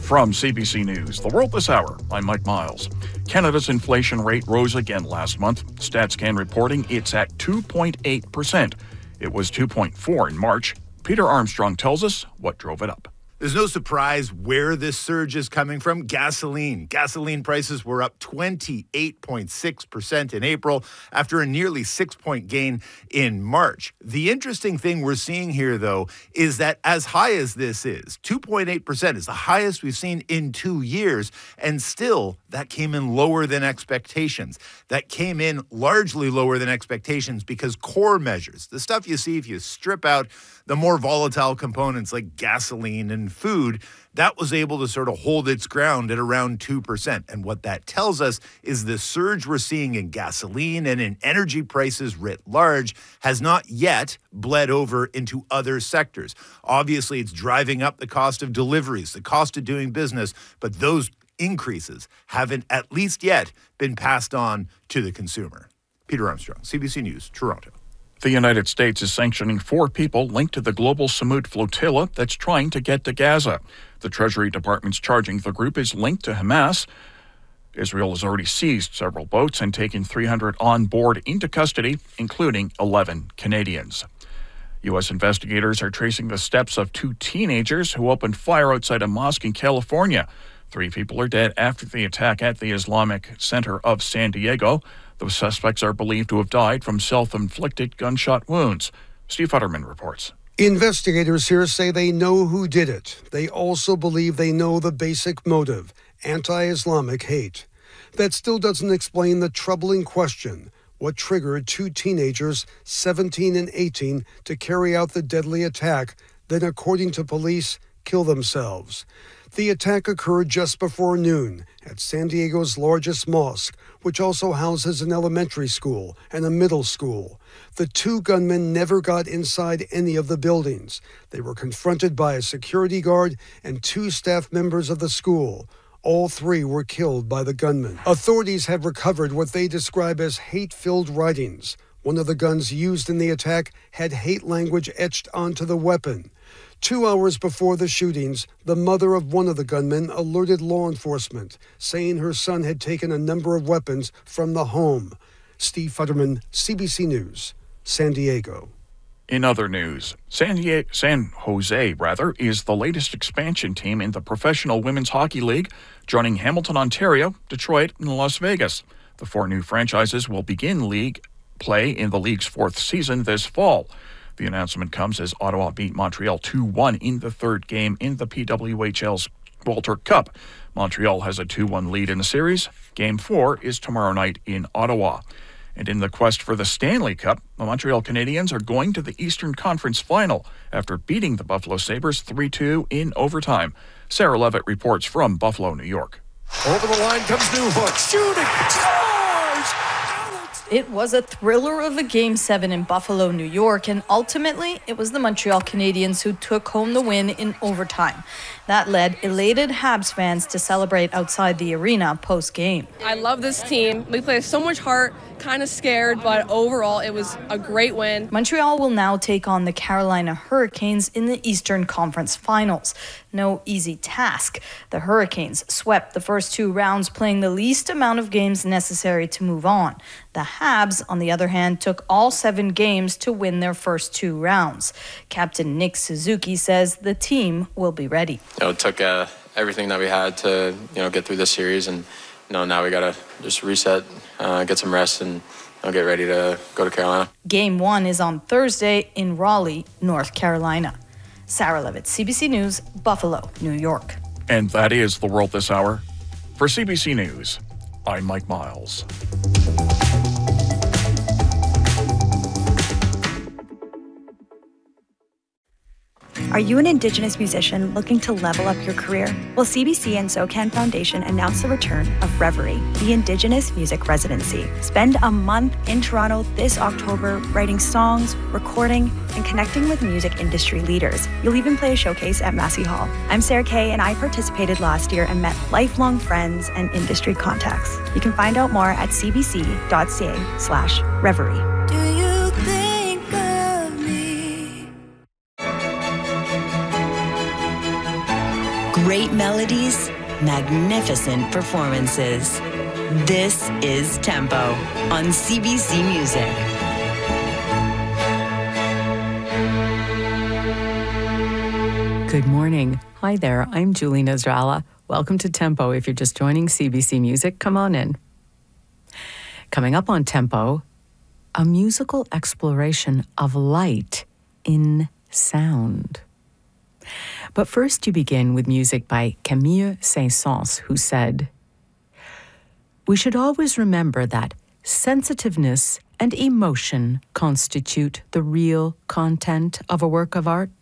From CBC News, The World This Hour, I'm Mike Miles. Canada's inflation rate rose again last month. StatsCan reporting it's at 2.8%. It was 2.4% in March. Peter Armstrong tells us what drove it up. There's no surprise where this surge is coming from. Gasoline. Gasoline prices were up 28.6% in April after a nearly 6-point gain in March. The interesting thing we're seeing here, though, is that as high as this is, 2.8% is the highest we've seen in 2 years, and still that came in lower than expectations. That came in largely lower than expectations because core measures, the stuff you see if you strip out the more volatile components like gasoline and food, that was able to sort of hold its ground at around 2%. And what that tells us is the surge we're seeing in gasoline and in energy prices writ large has not yet bled over into other sectors. Obviously, it's driving up the cost of deliveries, the cost of doing business, but those increases haven't at least yet been passed on to the consumer. Peter Armstrong, CBC News, Toronto. The United States is sanctioning 4 people linked to the global Samud flotilla that's trying to get to Gaza. The Treasury Department's charging the group is linked to Hamas. Israel has already seized several boats and taken 300 on board into custody, including 11 Canadians. U.S. investigators are tracing the steps of 2 teenagers who opened fire outside a mosque in California. 3 people are dead after the attack at the Islamic Center of San Diego. The suspects are believed to have died from self-inflicted gunshot wounds. Steve Futterman reports. Investigators here say they know who did it. They also believe they know the basic motive, anti-Islamic hate. That still doesn't explain the troubling question: what triggered 2 teenagers, 17 and 18, to carry out the deadly attack, then, according to police, kill themselves? The attack occurred just before noon at San Diego's largest mosque, which also houses an elementary school and a middle school. The 2 gunmen never got inside any of the buildings. They were confronted by a security guard and 2 staff members of the school. All 3 were killed by the gunmen. Authorities have recovered what they describe as hate-filled writings. One of the guns used in the attack had hate language etched onto the weapon. 2 hours before the shootings, the mother of one of the gunmen alerted law enforcement, saying her son had taken a number of weapons from the home. Steve Futterman, CBC News, San Diego. In other news, San Jose is the latest expansion team in the Professional Women's Hockey League, joining Hamilton, Ontario, Detroit, and Las Vegas. The 4 new franchises will begin league play in the league's 4th season this fall. The announcement comes as Ottawa beat Montreal 2-1 in the 3rd game in the PWHL's Walter Cup. Montreal has a 2-1 lead in the series. Game 4 is tomorrow night in Ottawa. And in the quest for the Stanley Cup, the Montreal Canadiens are going to the Eastern Conference Final after beating the Buffalo Sabres 3-2 in overtime. Sarah Levitt reports from Buffalo, New York. Over the line comes Newhook, shooting, scores! It was a thriller of a Game 7 in Buffalo, New York, and ultimately it was the Montreal Canadiens who took home the win in overtime. That led elated Habs fans to celebrate outside the arena post-game. I love this team. We play with so much heart, kind of scared, but overall it was a great win. Montreal will now take on the Carolina Hurricanes in the Eastern Conference Finals. No easy task. The Hurricanes swept the first 2 rounds, playing the least amount of games necessary to move on. The Habs, on the other hand, took all 7 games to win their first 2 rounds. Captain Nick Suzuki says the team will be ready. It took everything that we had to, get through this series, and now we gotta just reset, get some rest, and get ready to go to Carolina. Game 1 is on Thursday in Raleigh, North Carolina. Sarah Levitt, CBC News, Buffalo, New York. And that is The World This Hour. For CBC News, I'm Mike Miles. Are you an Indigenous musician looking to level up your career? Well, CBC and SOCAN Foundation announced the return of Reverie, the Indigenous Music Residency. Spend a month in Toronto this October writing songs, recording, and connecting with music industry leaders. You'll even play a showcase at Massey Hall. I'm Sarah Kay, and I participated last year and met lifelong friends and industry contacts. You can find out more at cbc.ca/reverie. Great melodies, magnificent performances. This is Tempo on CBC Music. Good morning. Hi there, I'm Julie Nasrallah. Welcome to Tempo. If you're just joining CBC Music, come on in. Coming up on Tempo, a musical exploration of light in sound. But first you begin with music by Camille Saint-Saëns, who said, "We should always remember that sensitiveness and emotion constitute the real content of a work of art.